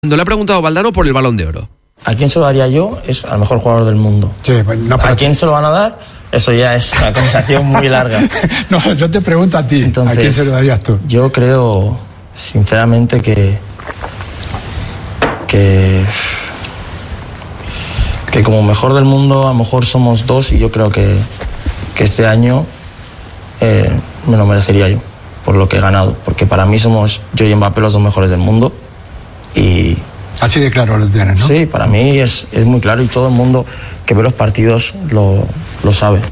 Cuando le ha preguntado Valdano por el Balón de Oro. ¿A quién se lo daría yo? Es al mejor jugador del mundo. Sí, no, ¿A quién se lo van a dar? Eso ya es una conversación muy larga. No, yo te pregunto a ti. Entonces, ¿a quién se lo darías tú? Yo creo, sinceramente, que como mejor del mundo, a lo mejor somos dos, y yo creo que este año me lo merecería yo, por lo que he ganado. Porque para mí somos yo y Mbappé los dos mejores del mundo. Y así de claro lo tienes, ¿no? Sí, para mí es muy claro, y todo el mundo que ve los partidos lo sabe.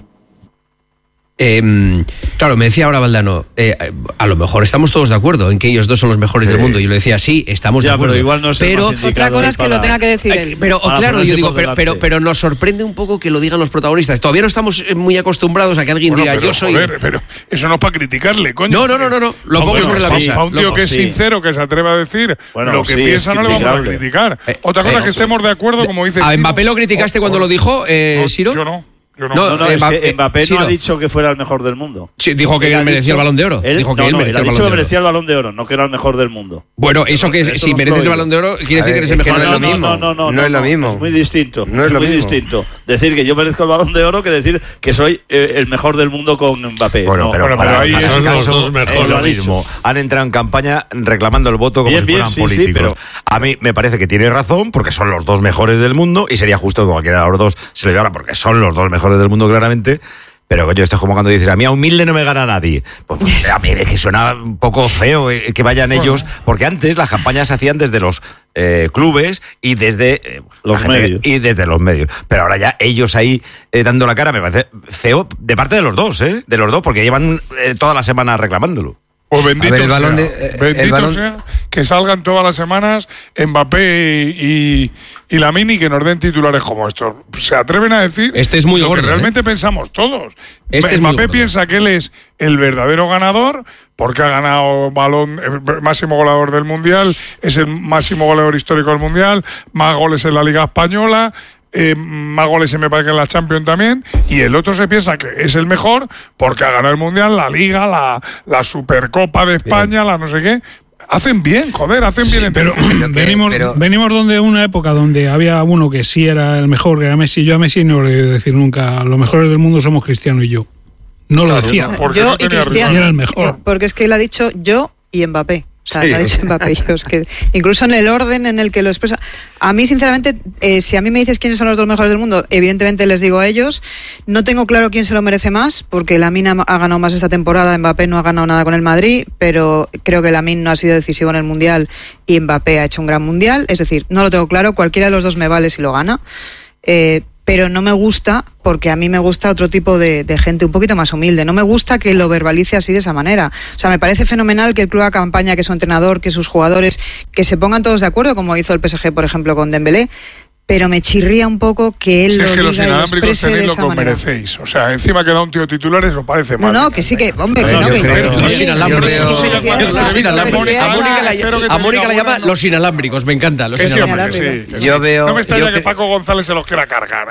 Claro, me decía ahora Valdano, a lo mejor estamos todos de acuerdo en que ellos dos son los mejores del mundo. Yo le decía, sí, estamos de acuerdo. Pero igual no es otra cosa es que lo tenga que decir él. Pero claro, yo digo, pero nos sorprende un poco que lo digan los protagonistas. Todavía no estamos muy acostumbrados a que alguien diga, pero, yo soy... Pero eso no es para criticarle, coño. No. Lo pongo sobre la mesa. Para un tío que es sincero, que se atreve a decir lo que piensa, no le vamos a criticar. Otra cosa es que estemos de acuerdo, como dice ¿A Mbappé lo criticaste cuando lo dijo, Siro? Yo no. No, es que Mbappé no ha dicho que fuera el mejor del mundo. Sí, dijo que él merecía el Balón de Oro. Dijo que él ha dicho que merecía el Balón de Oro, no que era el mejor del mundo. Bueno, eso que si mereces el Balón de Oro quiere decir que eres el mejor del mundo. No es lo mismo. Es muy distinto. No es lo mismo. Distinto. Decir que yo merezco el Balón de Oro que decir que soy el mejor del mundo con Mbappé. Bueno, pero ahí son los dos mejores. Lo mismo. Han entrado en campaña reclamando el voto como si fueran políticos. Sí, pero a mí me parece que tiene razón, porque son los dos mejores del mundo, y sería justo que cualquiera de los dos se lo llevara, porque son los dos mejores del mundo, claramente. Pero coño, esto es como cuando dices, a mí a humilde no me gana nadie. Pues a mí es que suena un poco feo que vayan ellos, porque antes las campañas se hacían desde los clubes y desde los medios. Y desde los medios. Pero ahora ya ellos ahí dando la cara, me parece feo de parte de los dos, de los dos, porque llevan toda la semana reclamándolo. Pues bendito sea que salgan todas las semanas Mbappé y Lamine, y que nos den titulares como estos. Se atreven a decir es muy lo gordo, que realmente pensamos todos. Mbappé piensa que él es el verdadero ganador porque ha ganado el máximo goleador del Mundial, es el máximo goleador histórico del Mundial, más goles en la Liga Española, más goles me parece que en la Champions también, y el otro se piensa que es el mejor porque ha ganado el Mundial, la Liga, la Supercopa de España, la no sé qué. Hacen bien, hacen bien. Pero venimos de una época donde había uno que sí era el mejor, que era Messi. Yo a Messi no le voy a decir nunca, los mejores del mundo somos Cristiano y yo. No lo decía. Yo y Cristiano. Era el mejor. Porque es que él ha dicho yo y Mbappé. O sea, lo ha dicho Mbappé. Es que incluso en el orden en el que lo expresa. A mí, sinceramente, si a mí me dices quiénes son los dos mejores del mundo, evidentemente les digo a ellos. No tengo claro quién se lo merece más, porque Lamine ha ganado más esta temporada, Mbappé no ha ganado nada con el Madrid, pero creo que Lamine no ha sido decisivo en el Mundial y Mbappé ha hecho un gran Mundial. Es decir, no lo tengo claro, cualquiera de los dos me vale si lo gana. Pero no me gusta, porque a mí me gusta otro tipo de gente un poquito más humilde. No me gusta que lo verbalice así de esa manera. O sea, me parece fenomenal que el club haga campaña, que su entrenador, que sus jugadores, que se pongan todos de acuerdo, como hizo el PSG, por ejemplo, con Dembélé. Pero me chirría un poco que él lo diga y lo exprese de esa manera. Merecéis. O sea, encima que da un tío titular, eso parece mal. No, que sí que, hombre, que no. Los inalámbricos. A Mónica la llama los inalámbricos, me encanta. Los inalámbricos. Sí. Yo veo. No me extraña que Paco González se los quiera cargar.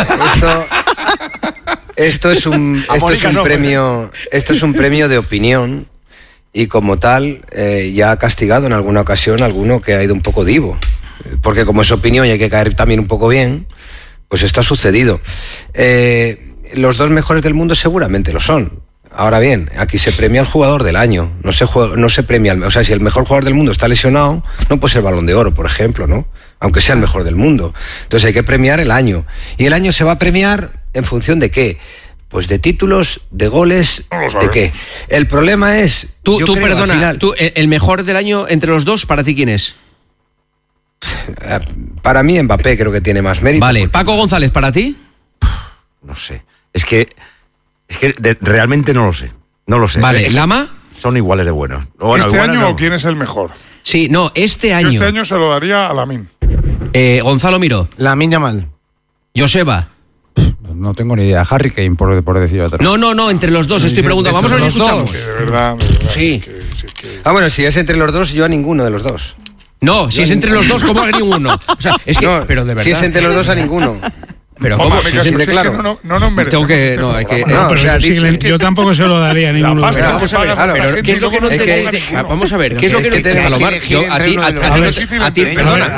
Esto es un premio de opinión, y como tal ya ha castigado en alguna ocasión a alguno que ha ido un poco divo. Porque como es opinión y hay que caer también un poco bien, pues esto ha sucedido. Los dos mejores del mundo seguramente lo son. Ahora bien, aquí se premia al jugador del año, no se premia o sea, si el mejor jugador del mundo está lesionado, no puede ser Balón de Oro, por ejemplo, ¿no? Aunque sea el mejor del mundo. Entonces hay que premiar el año. Y el año se va a premiar en función de qué. Pues de títulos, de goles, ¿de qué? El problema es... Tú perdona, el mejor del año entre los dos, ¿para ti quién es? Para mí Mbappé creo que tiene más mérito. Vale, Paco González, ¿para ti? No sé. Es que realmente no lo sé. No lo sé. Vale, ¿Lama? Son iguales de buenos. Bueno, ¿Este año no. ¿Quién es el mejor? Sí, no, este año. Yo este año se lo daría a Lamine. Gonzalo Miró. Lamine Yamal. Joseba. No tengo ni idea. Harry Kane, por decir otra. No, entre los dos estoy preguntando. Vamos a ver si escuchamos. De verdad. Sí. Bueno, si es entre los dos, yo a ninguno de los dos. No, si es entre los dos, ¿cómo a ninguno? O sea, es que, no, pero de verdad. Si es entre los dos, a ninguno. Pero ¿cómo? ¿cómo? Sí, Claro. No nos merecemos yo tampoco se lo daría a ninguno de los dos. Vamos a ver, ¿qué es lo que no entendéis? Vamos a ver, ¿qué es lo que no entendéis? Palomar, a ti, perdona.